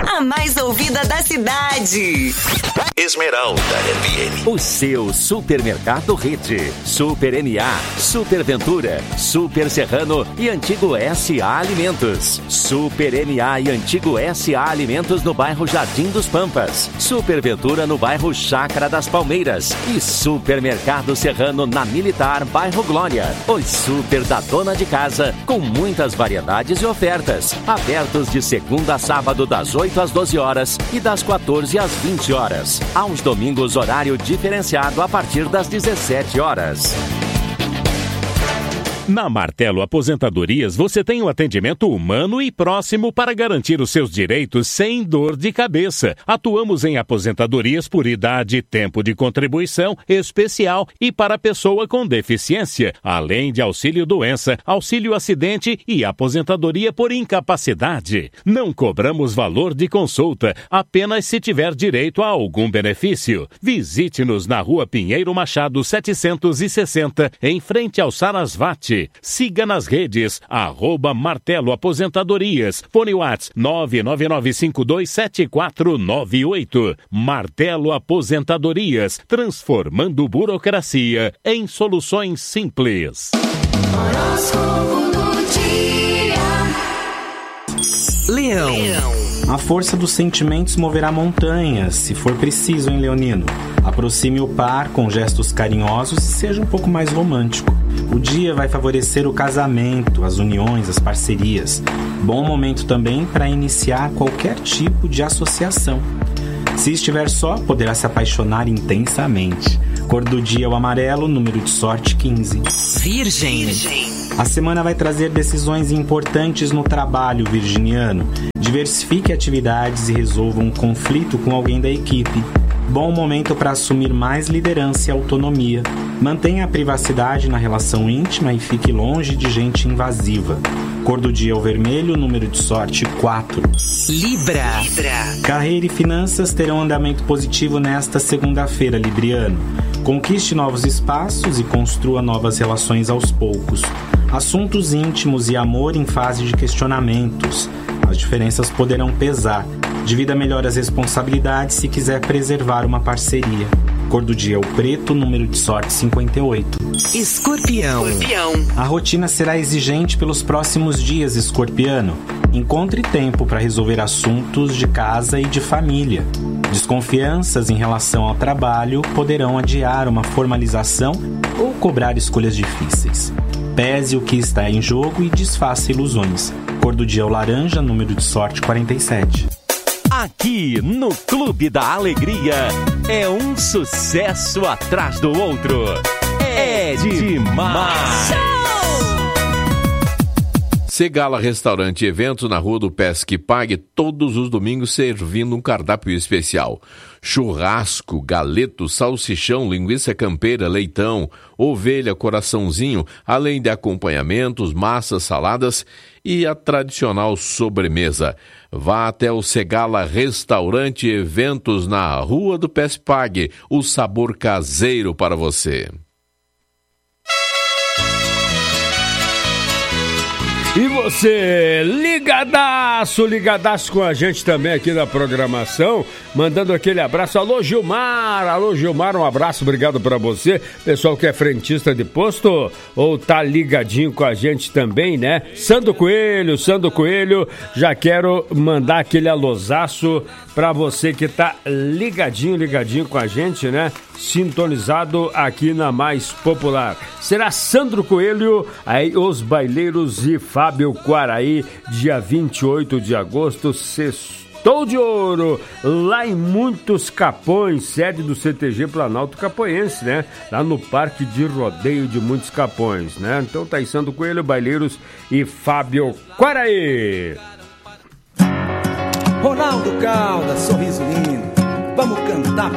a mais ouvida da cidade. Esmeralda FM. O seu supermercado Rede. Super NA, Super Ventura, Super Serrano e Antigo SA Alimentos. Super NA e Antigo SA Alimentos no bairro Jardim dos Pampas. Super Ventura no bairro Chácara das Palmeiras. E Supermercado Serrano na Militar, bairro Glória. Os super da dona de casa, com muitas variedades e ofertas. Abertos de segunda a sábado das 8 às 12 horas e das 14 às 20 horas. Aos domingos, horário diferenciado a partir das 17 horas. Na Martelo Aposentadorias, você tem um atendimento humano e próximo para garantir os seus direitos sem dor de cabeça. Atuamos em aposentadorias por idade, tempo de contribuição especial e para pessoa com deficiência, além de auxílio doença, auxílio acidente e aposentadoria por incapacidade. Não cobramos valor de consulta, apenas se tiver direito a algum benefício. Visite-nos na Rua Pinheiro Machado 760, em frente ao Sarasvati. Siga nas redes, @Martelo Aposentadorias. Fone Whats 999527498. Martelo Aposentadorias, transformando burocracia em soluções simples. Horóscopo do dia. Leão. A força dos sentimentos moverá montanhas, se for preciso, hein, leonino? Aproxime o par com gestos carinhosos e seja um pouco mais romântico. O dia vai favorecer o casamento, as uniões, as parcerias. Bom momento também para iniciar qualquer tipo de associação. Se estiver só, poderá se apaixonar intensamente. Cor do dia é o amarelo, número de sorte 15. Virgem. A semana vai trazer decisões importantes no trabalho, virginiano. Diversifique atividades e resolva um conflito com alguém da equipe. Bom momento para assumir mais liderança e autonomia. Mantenha a privacidade na relação íntima e fique longe de gente invasiva. Cor do dia é o vermelho, número de sorte 4. Libra. Carreira e finanças terão andamento positivo nesta segunda-feira, libriano. Conquiste novos espaços e construa novas relações aos poucos. Assuntos íntimos e amor em fase de questionamentos. As diferenças poderão pesar. Divida melhor as responsabilidades se quiser preservar uma parceria. Cor do dia é o preto, número de sorte 58. Escorpião. A rotina será exigente pelos próximos dias, escorpiano. Encontre tempo para resolver assuntos de casa e de família. Desconfianças em relação ao trabalho poderão adiar uma formalização ou cobrar escolhas difíceis. Pese o que está em jogo e desfaça ilusões. Cor do dia é o laranja, número de sorte 47. Aqui no Clube da Alegria é um sucesso atrás do outro. É demais! Segala Restaurante e Eventos na Rua do Pesque Pague, todos os domingos servindo um cardápio especial. Churrasco, galeto, salsichão, linguiça campeira, leitão, ovelha, coraçãozinho, além de acompanhamentos, massas, saladas e a tradicional sobremesa. Vá até o Segala Restaurante e Eventos na Rua do Pesque Pague, o sabor caseiro para você. E você, ligadaço com a gente também aqui na programação, mandando aquele abraço. Alô, Gilmar, um abraço, obrigado pra você. Pessoal que é frentista de posto ou tá ligadinho com a gente também, né? Sandro Coelho, já quero mandar aquele alôzaço pra você que tá ligadinho com a gente, né? Sintonizado aqui na Mais Popular. Será Sandro Coelho, aí os baileiros e Fábio Quaraí, dia 28 de agosto, Sextou de Ouro, lá em Muitos Capões, sede do CTG Planalto Capoense, né? Lá no Parque de Rodeio de Muitos Capões, né? Então tá aí Sandro Coelho, baileiros e Fábio Quaraí. Ronaldo Caldas, sorriso lindo, vamos cantar